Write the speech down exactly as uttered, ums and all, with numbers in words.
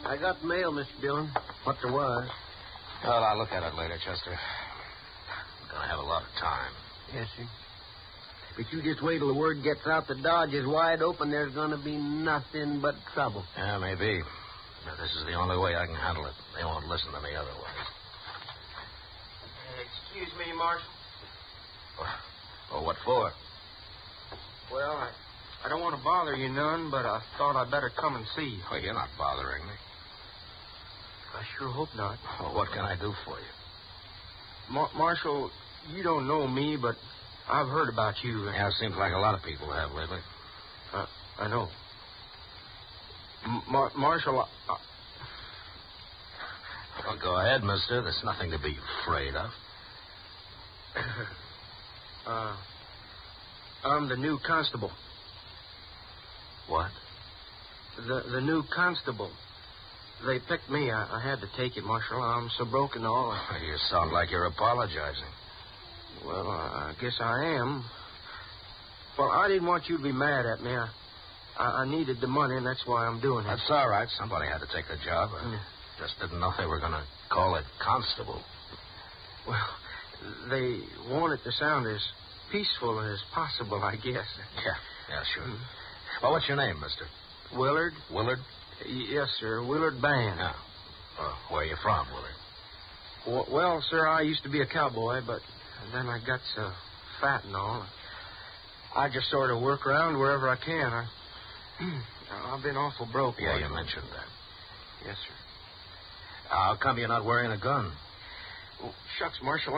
I got mail, Mister Dillon. What there was. Well, I'll look at it later, Chester. I'm going to have a lot of time. Yes, sir. But you just wait till the word gets out the Dodge is wide open. There's going to be nothing but trouble. Yeah, maybe. But this is the only way I can handle it. They won't listen to me otherwise. Excuse me, Marshal. Well, what for? Well, I, I don't want to bother you none, but I thought I'd better come and see you. Well, you're not bothering me. I sure hope not. Well, what can I do for you? Mar- Marshal, you don't know me, but I've heard about you. Yeah, it seems like a lot of people have lately. Uh, I know. M- Mar- Marshal, I... I... Well, go ahead, mister. There's nothing to be afraid of. uh, I'm the new constable. What? The the new constable. They picked me. I, I had to take it, Marshal. I'm so broken all. You sound like you're apologizing. Well, I guess I am. Well, I didn't want you to be mad at me. I, I, I needed the money, and that's why I'm doing it. That's all right. Somebody had to take the job. I Yeah. just didn't know they were going to call it constable. Well, they want it to sound as peaceful as possible, I guess. Yeah, yeah, sure. Mm. Well, what's your name, mister? Willard? Willard? Y- yes, sir. Willard Band. Yeah. Uh, where are you from, Willard? W- well, sir, I used to be a cowboy, but then I got so fat and all. I just sort of work around wherever I can. I, I've been awful broke. Yeah, Marshal. you mentioned that. Yes, sir. How come you're not wearing a gun? Well, shucks, Marshal.